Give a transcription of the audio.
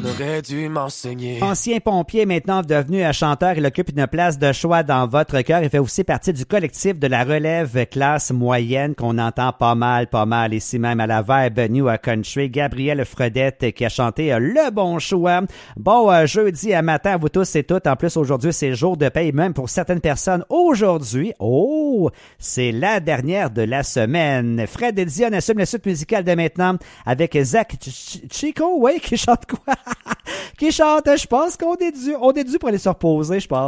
aurait dû m'enseigner. Ancien pompier, maintenant devenu un chanteur, il occupe une place de choix dans votre cœur. Il fait aussi partie du collectif de la relève classe moyenne qu'on entend pas mal ici même à la Vibe New Country. Gabriel Fredette qui a chanté le bon choix. Bon, jeudi à matin à vous tous et toutes. En plus, aujourd'hui, c'est jour de paye, même pour certaines personnes. Aujourd'hui, c'est la dernière de la semaine. Fred et Dion assument le suite musical de maintenant avec Zach Chico, oui, qui chante quoi? Qui chante, je pense qu'on est dû pour aller se reposer, je pense.